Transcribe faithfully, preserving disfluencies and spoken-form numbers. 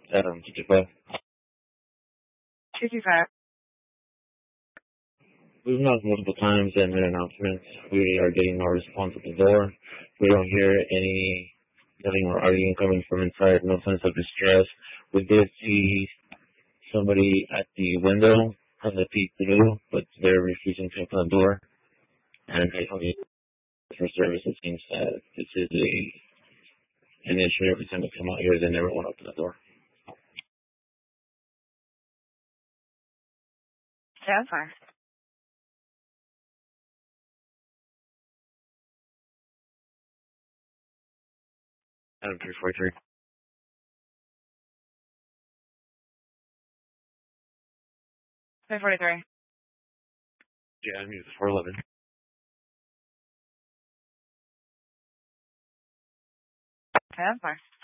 Adam, two two five. two two five. We've knocked multiple times and made announcements. We are getting no response at the door. We don't hear any yelling or arguing coming from inside, no sense of distress. We did see somebody at the window on the peek through, but they're refusing to open the door. And they told me for service, it seems that this is a, an issue every time they come out here, they never want to open the door. Yeah, that's fine. Adam three forty-three. three forty-three. Yeah, I'm using four eleven. Yeah, that's fine.